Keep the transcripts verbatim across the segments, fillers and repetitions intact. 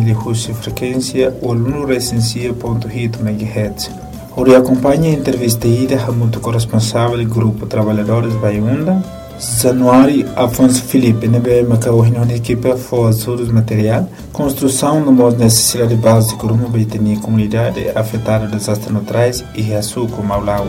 de Rússia frequência olunuresensia ponto oito megahertz. Ori acompanha a entrevista ida a muito corresponsável do Grupo Trabalhadores Baiunda, Januário Afonso Felipe, nebe macau reunião de equipe for ajudos material, construção de uma necessidade básica uma baitania comunidade afetada por desastres naturais e açúcar Maulau.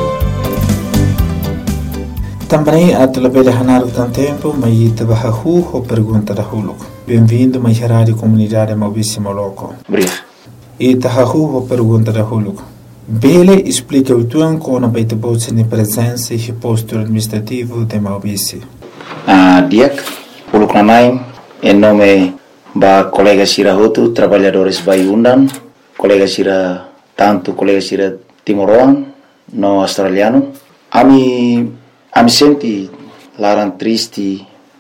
Também a telebele hanar de tempo, mas ita bahahu ou pergunta da huluk. Bem-vindo mais rádio comunidade Mauvíssimo Loco. Obrigado. Ita hahu ou pergunta da huluk. Bele explica o tuan com a baita bolsa de presença e posto administrativo de Mauvício. Ah, Diak, Huluk Nanai, em nome da colega Sira Hotu, trabalhadores Baiundan, colega Sira, tanto colega Sira Timoroan, no australiano. Ami, ami senti laran triste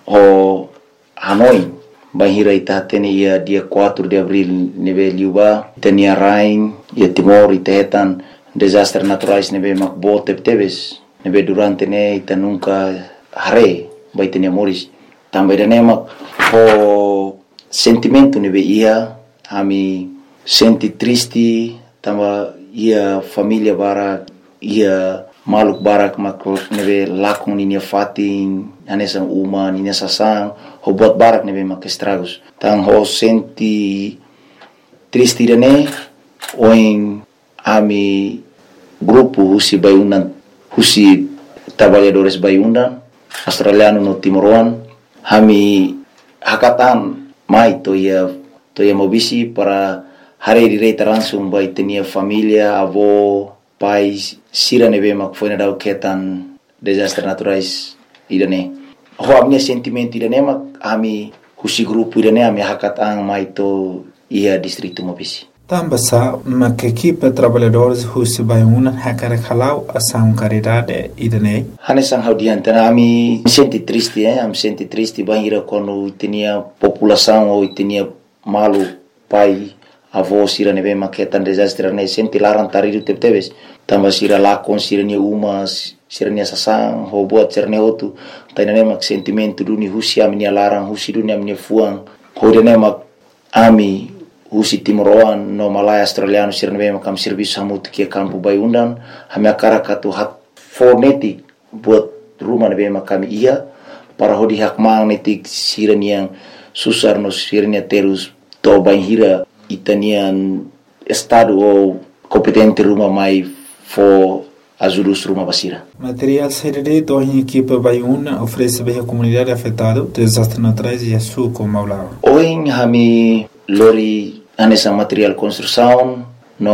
o Hanoi, Bahira ita tene ia dia quatro de abril nebe Liuba, tenia Rain, ia Timor ita hetan desastres naturais nebe makbo tep-tebes, nebe durante ne ita nunca hare, bai tenia moris. Também dane mak o sentimento nebe ia, ami senti triste, tamba ia família bara, ia maluk barak mak nebe lakon ninia fatin, anesan uma, ninia sasang, ho buat barak nebe mak estragos. Tang ho senti triste dane, oin ami grupo husi Baiundan, husi trabalhadores Baiundan, australiano no Timoroan, hami hakatan mai to ia to ia Mauvício para hari direita langsung bai tenia família, avô, pais, sira nebe mak foi na dau ketan desastres naturais idane. Ho amnia sentimento idane mak ami husi grupo idane ami hakatan mai to ia distrito Mauvício. Tambasa mak equipe trabalhadores husi Baiuna hakara khalau ação caridade idane. Hanesang haudian tana ami senti triste eh am senti triste bahira quando tinha população ou tinha malu pai avô sira nebe maketan desastre ne senti laran taridu tep-tebes tamba sira lakon sira ni uma sira ni sasang ho buat cerne hotu tainane mak sentimento duni husi ami larang husi duni ami fuang ho dene mak ami husi Timoroan no Malaya australiano sira nebe makam serviço hamut que campo Baiundan hame akara katu hak fonetik buat rumah nebe makam ia para hodi hak mang netik sira yang susar no sira ni terus to banhira itanian estado ou competente rumah mai for ajudos rumah basira. Material serede to em equipe Baiuna oferece bem a comunidade afetada desastres naturais e açúcar Maulau. Oin hami lori anessa material construção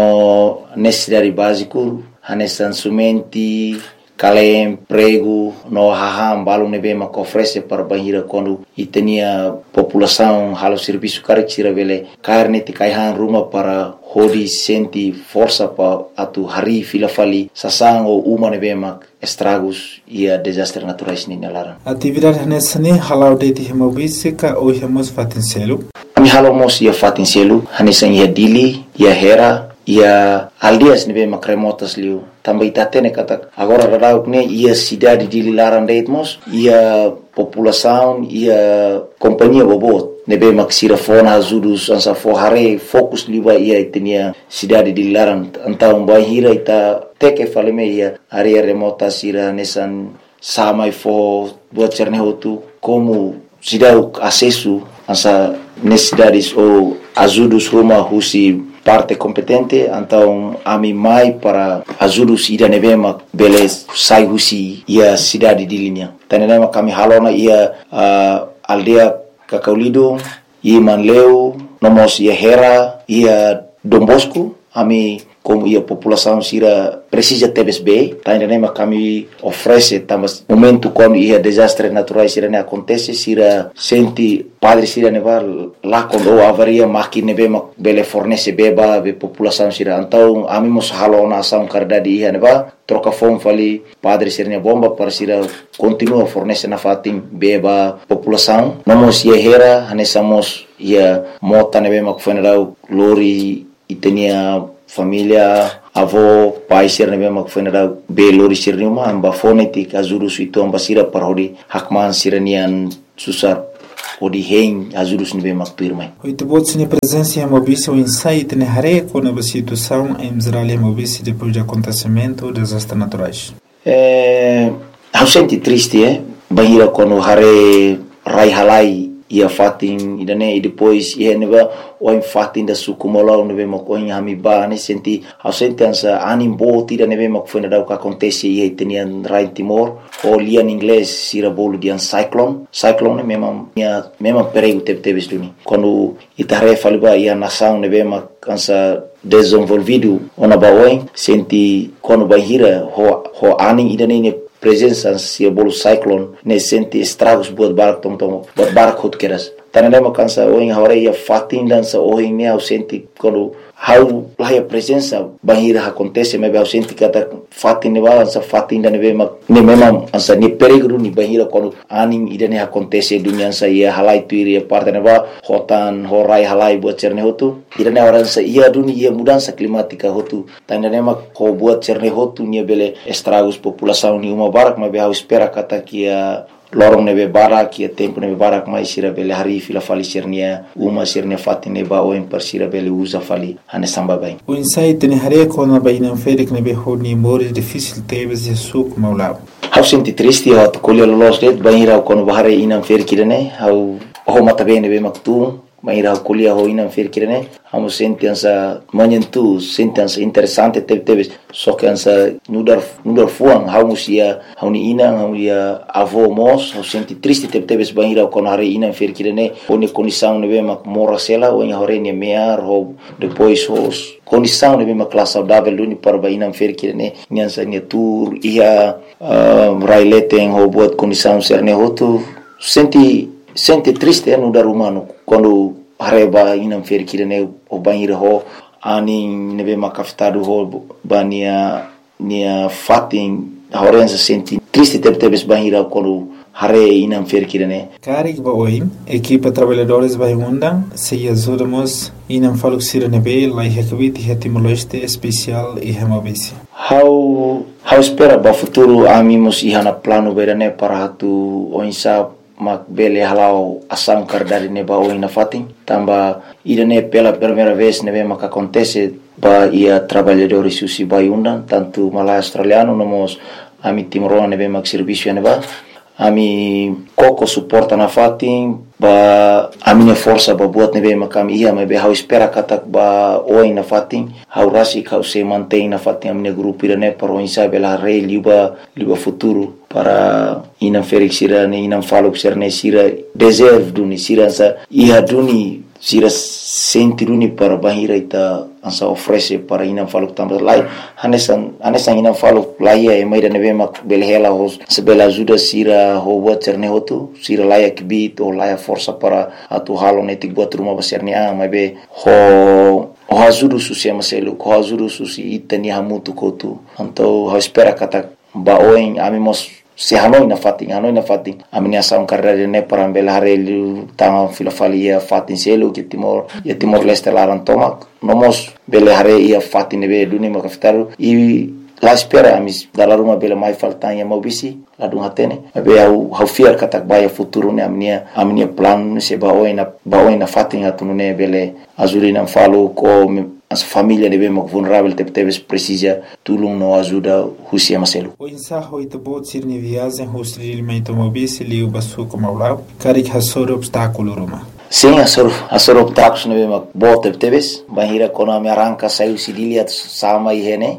no necessidade básico anessa sumenti kalem prego no haham balu nebe mak oferece para banhira quando itania população halo serviço caricira vele carne te kaihan rumah para hodi senti força pa atu hari fila fali sasang ou uma nebe mak estragos ia desastres naturais ni nalaran. Atividade nessa ne halau de ti Mauvício ka ou hemos fatincelo. Ami halo mos ia fatincelo hanesan ia dili ia hera ia aldeas nebe mak remotas liu. Também tá tendo kata agora rarau ne ia cidade de Lilaran deitmos ia população ia companhia bobot nebe mak sira fona ajudos ansa forhare fokus liba ia itenia cidade de Lilaran antau bahira ita teke faleme ia area remota sira nesan samai fo buat cerne hotu como cidade acesso ansa necessidades ou ajudos rumah husi parte competente, então ami mai para ajudos ida nebema beles sai husi ia cidade de linha. Tanenema kami halona ia uh, aldea Kakaulido, ia Manleu, nomos ia Hera, ia Dom Bosco, ami como ia população sira precisa tebes bem, tanenema kami oferece tamas momento quando ia desastres naturais sira ne acontece sira senti padre sira neva lá quando avaria máquina nebe bele fornece beba be população sira então ami mos halona ação cardade ia neva troca fome fali padre sira ne bomba para sira continua fornece na fatim beba população nomos ia hera hanesamos ia mota nebe mak funeral lori itenia família avô pai ser nebe mak funeral be lori sir uma amba fonetik azuru suitu amba sira parodi hakman siranian susar hodi hen ajudos nebe maktuirmai. Oito bots ni presença em Mobice o insight ne hare com a situação em Israel e Mobice depois do acontecimento dos desastres naturais. É, eu senti triste, eh? Bahira quando hare rai halai ia fatin idane e depois ia neba o em fatin da sukumola nebe makoin hamiba ne senti eu senti ansa anim boti da nebe makfuna da o que acontece ia tenian rai Timor o lia em inglês sira bolo de cyclone cyclone mesmo minha mesmo perigo teve teve duni quando itare faliba ia nação nebe makansa desenvolvido ona baoin senti quando bahira ho ho aning idane ne presença se bolo cyclone ne senti estragos buat barak tom tom buat barak hot keras tanema kansa o em hora ia fatin dança o em ne senti quando how lá presença bahira acontece mas eu senti que até fatin ne balança fatin da nebe mak ne memang ansa ni perigo ni bahira quando aning idane acontece dunia sa ia halai tuiri parte neba hotan horai halai buat cerne hotu idane orang sa ia dunia ia mudança climática hotu tanema mak ko buat cerne hotu ni bele estragos população ni uma barak mas eu espera kata kia lorong nebe barak ia tempo nebe barak mai sira bele hari fila fali sirnia uma sirnia fatine ba o em sira bele usa fali ane samba bem o insight ne hare com a baina ferik nebe honi mores difícil teves de suco maulao eu senti triste eu colher los det baira quando bahare inam ferkirene eu o mata bem nebe maktu Maira kuliah ho inam firkirene amo sentiansa manyentu sentiansa interessante teve teve só que ansa nudar nudar fuang hamusia hauni inang hauia avô mos eu senti triste teve teve banira quando hare inam firkirene oni condição nebe mak mora sela o em hore ne mear ho depois os condição nebe mak classe saudável luni para inam firkirene nyansa ne tour ia raileten ho buat condição serne hotu senti sente triste no dar humano quando hareba inam ferkirene o banheiro ho ani nebe makafitado ho bania nia fatin horenza senti triste tebe tebe banheiro quando hare inam ferkirene Karik ba oi equipa trabalhadores vai unda se ajudamos inam faluxira nebe lai hekvit hetimoleste especial e hemabisi how how espera ba futuro amimos ihana plano berane para hatu oinsa mak bele halau asang kardari neba o ina fatin tamba idane pela primeira vez nebe mak acontece ba ia trabalhadores susi baiundan tanto malai australiano nomos ami timoro nebe mak serviço neba ami koko suporta na fatin ba a minha força ba buat nebe mak ami ia me be hau espera katak ba o ina fatin hau rasi kau se mantém na fatin a minha grupo irane para o insa bela rei liba liba futuro para inam ferik sira ne inam faluk sira sira deserve duni sira sa ia duni sira senti duni para bahira ita ansa oferece para inam faluk tambah lai hanesan hanesan inam faluk lai e mai da nebe mak belhela hos sebela ajuda sira ho buat cerne hotu sira lai kibit o lai força para atu halo netik buat rumah baserne a mai be ho o ajuda susi maselu ho ajuda susi itani hamutu kotu então ho espera kata baoin amimos se hanoi na fatin hanoi na fatin amnia saun carreira ne para bela harelu tang filofalia fatin selo que timor e timor leste laran tomak nomos bela hare ia fatin be duni makaftaru e la espera amis dalar uma bela mai faltan ya mobisi la dun hatene be au hau fiar katak baya futuro ne amnia amnia plan se baoi na baoi na fatin atune bele azulina falo ko as família nebe mak vulnerável teve teve precisa tulung no ajuda husia maselu o insaho ito bot sir ni viagem hostil mento mobisi liu basu como ao karik hasor obstáculo roma sim asor asor obstáculos nebe mak bot teve teve bahira kona me arranca saiu sidilia sama ihene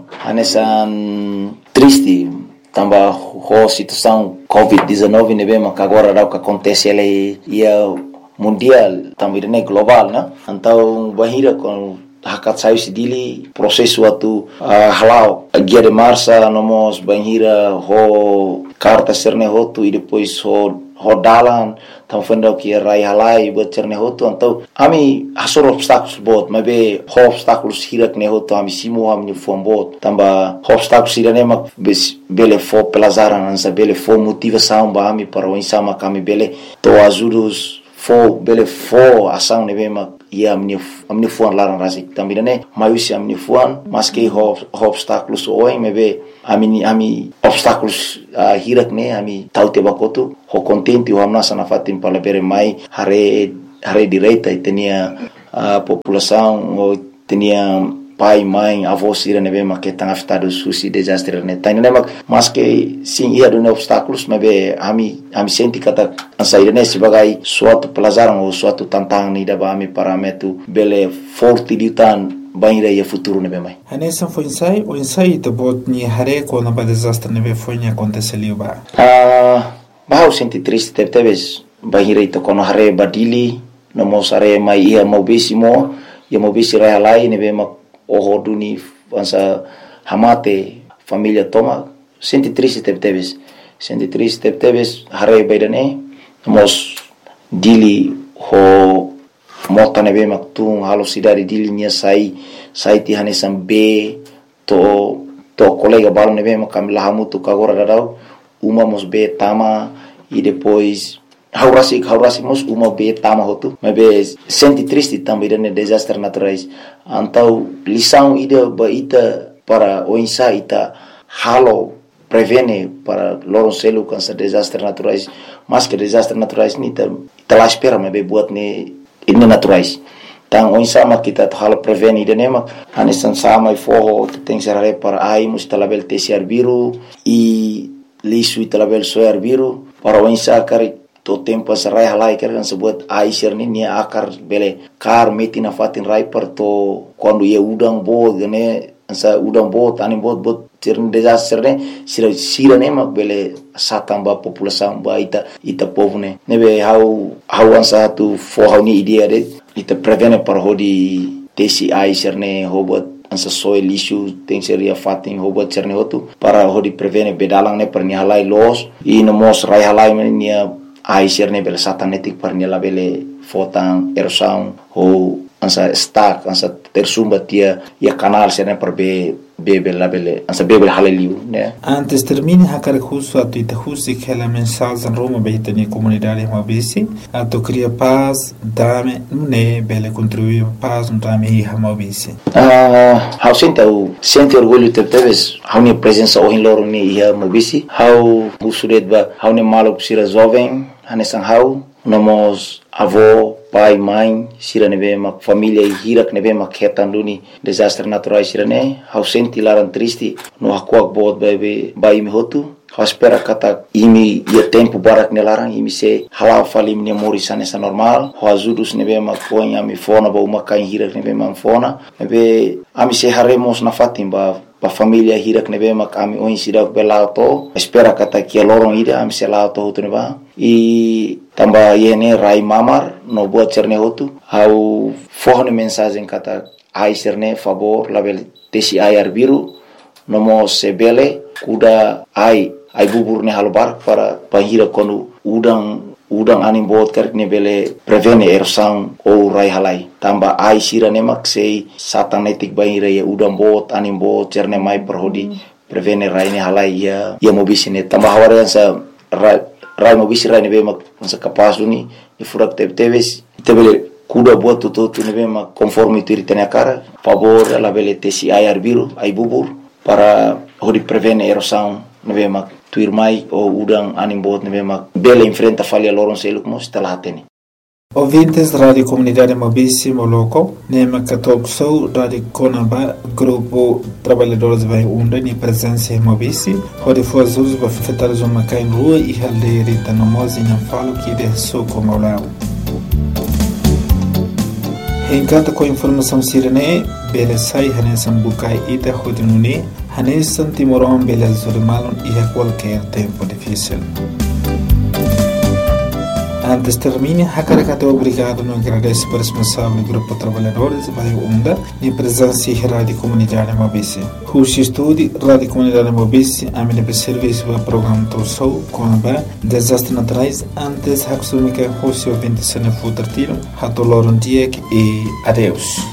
anesan triste tamba ho situação covid dezenove nebe mak agora dá o que acontece ele ia mundial também né global né então bahira com hakat sayu sidili proses suatu uh, halau guia de marcha nomos banhira ho carta serne hotu e depois ho rodalan tam fenda que rai halai buat serne hotu então ami asor obstáculos bot mas be ho obstáculos hirak ne hotu ami simo ami fom bot tamba obstáculos irane mak bele fo pelazaran ansa bele fo motivação ba ami para o insama kami bele to ajudos fo bele fo ação nebe mak ia amin'ny amin'ny foan laran razi tambirane maiusi amin'ny foan maske ho obstacles oi mebe amini ami obstacles uh, hirak ne ami taute bakotu ho contenti ho amna sana fatim palabere mai hare hare direita itenia uh, população o tenia pai mãe avós ira nebe maketa ngaftado susi desastre ne tani nema maske sim ia do obstáculos mebe ami ami senti kata ansaire ne sebagai suatu pelajaran ou suatu tantangan ni daba ami parametu bele forte ditan banira ia futuro nebe mai hanesa foi ensai o ensai de bot ni hare ko na ba desastre nebe foi ni aconteceu ba ah ba senti triste teve teves banira ito kono hare badili no mosare mai ia mobisimo ia mobisi rai lai nebe mak oho duni ansa hamate família toma senti triste teve teves senti triste teve teves hare baidane mos dili ho mota nebe maktung halo sidari dili nia sai sai ti hanesam be to to colega balo nebe makam lahamutu kagora dadau uma mos be tama e depois haurasi haurasi mos uma be tama hotu mebe senti triste também dane desastre naturais antau lição ida baita para o insa ita halo prevene para loron selu cansa desastre naturais mas que desastre naturais ni ta ita la espera mebe buat ne ini naturais tang o insa ma kita halo prevene ida nema anesan sama i forro tem serare para ai mus talabel tesiar biru e lisu talabel soar biru para o insa kari to tempo sarai halai kan sebut aisir ni nia akar bele kar metina fatin rai per to quando ia udang bo gane ansa udang bo tani bot bot tirn desastre ne sira sira ne mak bele satamba população ba ita ita povne nebe hau hau ansa tu fo hau ni idea de ita prevene par hodi tesi aisir ne hobot ansa soil issue tem seria fatin hobot cerne hotu para hodi prevene bedalang ne per ni halai los i no mos rai halai nia aisir ne bel satanetik par ni la bele fotan erosão ou ansa stack ansa tersumba tia ia canal serne per be bebe la bele ansa bebe haleliu ne antes termine hakar justo a tu husi que la mensagem en Roma beita ni comunidade mobisi a to cria paz dame ne bele contribuir paz no dame hi mobisi ah how senta o sente orgulho te teves how ni presença o in loro ni hi mobisi how usudet ba how ni malo sira jovem hanesan how nomos avô pai mãe sira nebe mak família hirak nebe mak hetanduni desastre naturais sira ne how senti laran triste no hakuak bot bebe bai mi hotu how espera kata imi ia tempo barak ne larang imi se halau falim ne morisane sa normal how azudus nebe mak poin ami fona ba uma kain hirak nebe mak fona nebe ami se haremos na fatim ba pa família hirak nebe mak ami oin sidak belauto espera kata kia lorong ida ami se lauto hotu neba e tamba yene rai mamar no buat cerne hotu hau fohne mensagem kata ai cerne favor label tesi ayar biru nomo sebele kuda ai ai bubur ne halbar para pahira konu udang udang anim bot karek ne bele prevene erosão ou rai halai tamba ai sira ne mak sei satanetik bahira ya udang bot anim bot cerne mai perhodi prevene rai ne halai ya ya mobisine tamba hawarian sa rai rai mobisi rai ne be mak sa kapasu ni e furak teve teves tebele kuda buat tutu tu ne be mak conforme tu ritene cara favor la bele tesi ayar biru ai bubur para hodi prevene erosão ne be mak tuir mai ou udang anim bot ne be mak bele enfrenta falha loron seluk mos talateni ouvintes da Rádio Comunidade Mobisi Moloco, Nema Catok Sou, Rádio Conaba, Grupo Trabalhadores Vai Unda, ni presença em Mobisi, onde foi as usos para afetar os homens em rua e halderita no moz em falo que de sou como lá. Encanta com informação sirene, bele sai hanesan bukai ita hodinune, hanesan timoron bele zurimalon e a qualquer tempo difícil. Antes termine, Hakarakato obrigado no agradece para o responsável do Grupo Trabalhadores Vai Unda e presença em Rádio Comunidade Mobisi. Rushi Estúdio, Rádio Comunidade Mobisi, a minha serviço para o programa Torsou, com a desastre naturais, antes Haksumika Rushi ouvinte se não for tiro, Hatoloron Diek e adeus.